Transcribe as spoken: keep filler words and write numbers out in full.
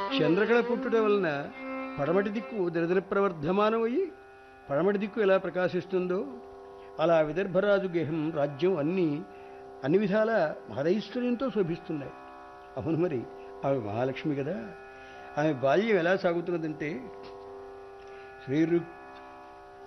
చంద్రకళ పుట్టుట వలన పడమటి దిక్కు దినదిన ప్రవర్ధమానమయ్యి పడమటి దిక్కు ఎలా ప్రకాశిస్తుందో అలా విదర్భరాజు గేహం రాజ్యం అన్నీ అన్ని విధాల మహదైశ్వర్యంతో శోభిస్తున్నాయి. అవును, మరి ఆమె మహాలక్ష్మి కదా. ఆమె బాల్యం ఎలా సాగుతున్నదంటే శ్రీరుక్